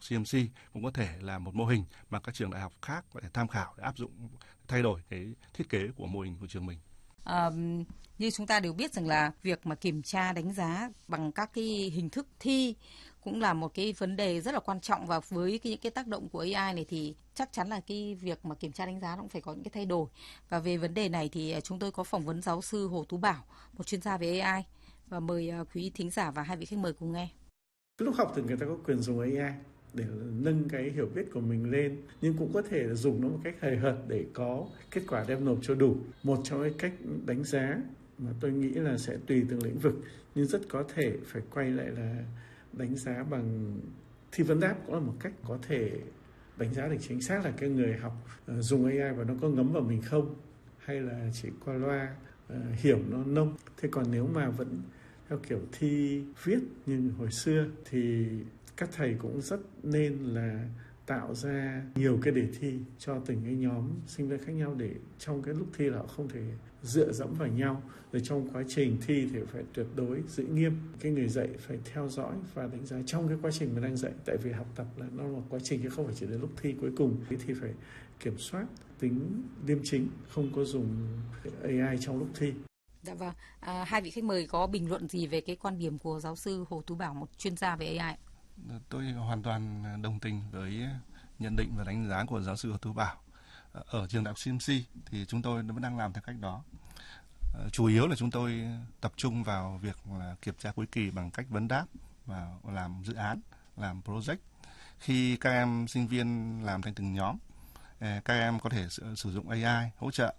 CMC cũng có thể là một mô hình mà các trường đại học khác có thể tham khảo để áp dụng, thay đổi cái thiết kế của mô hình của trường mình. Như chúng ta đều biết rằng là việc mà kiểm tra đánh giá bằng các cái hình thức thi cũng là một cái vấn đề rất là quan trọng, và với những cái tác động của AI này thì chắc chắn là cái việc mà kiểm tra đánh giá nó cũng phải có những cái thay đổi. Và về vấn đề này thì chúng tôi có phỏng vấn giáo sư Hồ Tú Bảo, một chuyên gia về AI, và mời quý thính giả và hai vị khách mời cùng nghe. Lúc học thì người ta có quyền dùng AI để nâng cái hiểu biết của mình lên, nhưng cũng có thể là dùng nó một cách hời hợt để có kết quả đem nộp cho đủ. Một trong cái cách đánh giá mà tôi nghĩ là sẽ tùy từng lĩnh vực, nhưng rất có thể phải quay lại là đánh giá bằng thi vấn đáp, cũng là một cách có thể đánh giá được chính xác là cái người học dùng AI và nó có ngấm vào mình không, hay là chỉ qua loa hiểu nó nông. Thế còn nếu mà vẫn theo kiểu thi viết như hồi xưa thì các thầy cũng rất nên là tạo ra nhiều cái đề thi cho từng cái nhóm sinh viên khác nhau, để trong cái lúc thi là họ không thể dựa dẫm vào nhau. Rồi trong quá trình thi thì phải tuyệt đối giữ nghiêm, cái người dạy phải theo dõi và đánh giá trong cái quá trình mà đang dạy, tại vì học tập là nó là một quá trình chứ không phải chỉ đến lúc thi cuối cùng. Thì phải kiểm soát tính liêm chính, không có dùng AI trong lúc thi. Dạ vâng, hai vị khách mời có bình luận gì về cái quan điểm của giáo sư Hồ Tú Bảo, một chuyên gia về AI? Tôi hoàn toàn đồng tình với nhận định và đánh giá của giáo sư Hồ Tú Bảo. Ở trường đại học CMC thì chúng tôi vẫn đang làm theo cách đó. Chủ yếu là chúng tôi tập trung vào việc là kiểm tra cuối kỳ bằng cách vấn đáp và làm dự án, làm project. Khi các em sinh viên làm thành từng nhóm, các em có thể sử dụng AI hỗ trợ,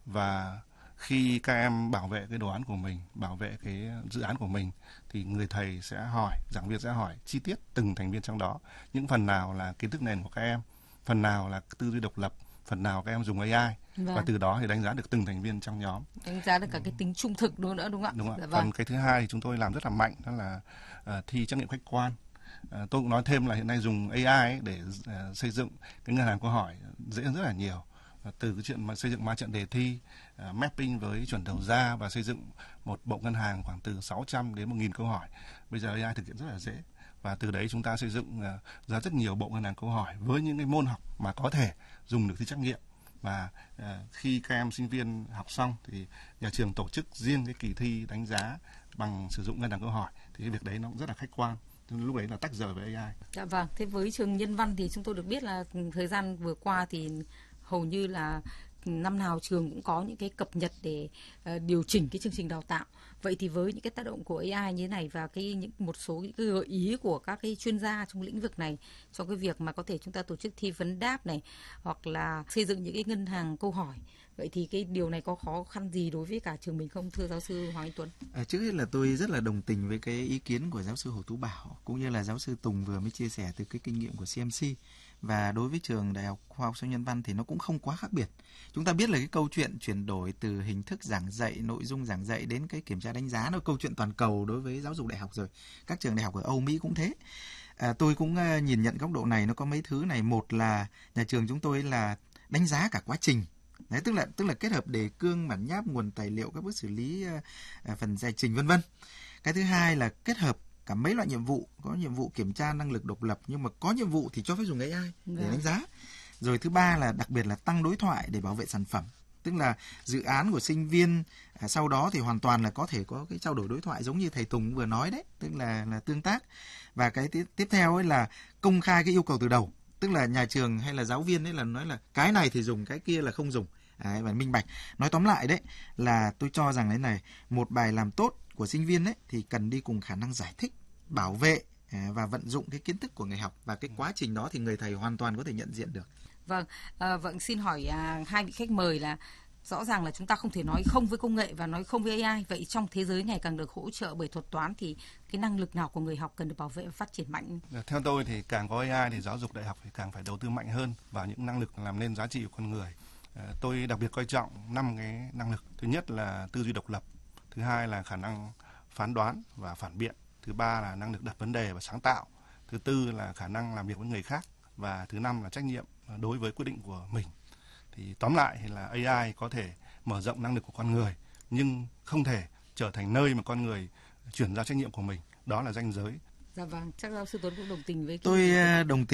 và khi các em bảo vệ cái đồ án của mình, bảo vệ cái dự án của mình, thì người thầy sẽ hỏi, giảng viên sẽ hỏi chi tiết từng thành viên trong đó. Những phần nào là kiến thức nền của các em, phần nào là tư duy độc lập, phần nào các em dùng AI. Vâng. Và từ đó thì đánh giá được từng thành viên trong nhóm. Đánh giá được cả cái tính trung thực nữa đúng không ạ? Đúng ạ. Dạ vâng. Phần cái thứ hai thì chúng tôi làm rất là mạnh, đó là thi trắc nghiệm khách quan. Tôi cũng nói thêm là hiện nay dùng AI để xây dựng cái ngân hàng câu hỏi dễ rất là nhiều. Từ cái chuyện mà xây dựng ma trận đề thi, mapping với chuẩn đầu ra và xây dựng một bộ ngân hàng khoảng từ 600 đến 1.000 câu hỏi. Bây giờ AI thực hiện rất là dễ. Và từ đấy chúng ta xây dựng ra rất nhiều bộ ngân hàng câu hỏi với những cái môn học mà có thể dùng được thi trắc nghiệm. Và khi các em sinh viên học xong thì nhà trường tổ chức riêng cái kỳ thi đánh giá bằng sử dụng ngân hàng câu hỏi, thì cái việc đấy nó cũng rất là khách quan. Lúc đấy là tách rời với AI. Dạ vâng. Thế với trường Nhân văn thì chúng tôi được biết là thời gian vừa qua thì hầu như là năm nào trường cũng có những cái cập nhật để điều chỉnh cái chương trình đào tạo. Vậy thì với những cái tác động của AI như thế này và một số những cái gợi ý của các cái chuyên gia trong lĩnh vực này trong cái việc mà có thể chúng ta tổ chức thi vấn đáp này, hoặc là xây dựng những cái ngân hàng câu hỏi, vậy thì cái điều này có khó khăn gì đối với cả trường mình không, thưa giáo sư Hoàng Anh Tuấn? Trước hết là tôi rất là đồng tình với cái ý kiến của giáo sư Hồ Tú Bảo, cũng như là giáo sư Tùng vừa mới chia sẻ từ cái kinh nghiệm của CMC. Và đối với trường Đại học Khoa học Xã hội Nhân văn thì nó cũng không quá khác biệt. Chúng ta biết là cái câu chuyện chuyển đổi từ hình thức giảng dạy, nội dung giảng dạy đến cái kiểm tra đánh giá nó câu chuyện toàn cầu đối với giáo dục đại học rồi. Các trường đại học ở Âu Mỹ cũng thế. Tôi cũng nhìn nhận góc độ này, nó có mấy thứ này. Một là nhà trường chúng tôi là đánh giá cả quá trình. Đấy, tức là kết hợp đề cương, bản nháp, nguồn tài liệu, các bước xử lý, phần giải trình vân vân. Cái thứ hai là kết hợp cả mấy loại nhiệm vụ, có nhiệm vụ kiểm tra năng lực độc lập, nhưng mà có nhiệm vụ thì cho phép dùng AI để đánh giá. Rồi thứ ba là đặc biệt là tăng đối thoại để bảo vệ sản phẩm, tức là dự án của sinh viên sau đó thì hoàn toàn là có thể có cái trao đổi đối thoại giống như thầy Tùng vừa nói đấy, tức là tương tác. Và cái tiếp theo ấy là công khai cái yêu cầu từ đầu, tức là nhà trường hay là giáo viên ấy là nói là cái này thì dùng, cái kia là không dùng. Đấy, và minh bạch. Nói tóm lại đấy là tôi cho rằng thế này, một bài làm tốt của sinh viên ấy thì cần đi cùng khả năng giải thích, bảo vệ và vận dụng cái kiến thức của người học, và cái quá trình đó thì người thầy hoàn toàn có thể nhận diện được. Vâng, xin hỏi hai vị khách mời là rõ ràng là chúng ta không thể nói không với công nghệ và nói không với AI. Vậy trong thế giới ngày càng được hỗ trợ bởi thuật toán thì cái năng lực nào của người học cần được bảo vệ và phát triển mạnh? Theo tôi thì càng có AI thì giáo dục đại học thì càng phải đầu tư mạnh hơn vào những năng lực làm nên giá trị của con người. Tôi đặc biệt coi trọng 5 cái năng lực. Thứ nhất là tư duy độc lập, thứ hai là khả năng phán đoán và phản biện, thứ ba là năng lực đặt vấn đề và sáng tạo, thứ tư là khả năng làm việc với người khác, và thứ năm là trách nhiệm đối với quyết định của mình. Thì tóm lại thì là AI có thể mở rộng năng lực của con người, nhưng không thể trở thành nơi mà con người chuyển giao trách nhiệm của mình. Đó là ranh giới. Dạ vâng, chắc giáo sư Tuấn cũng đồng tình với tôi đồng tình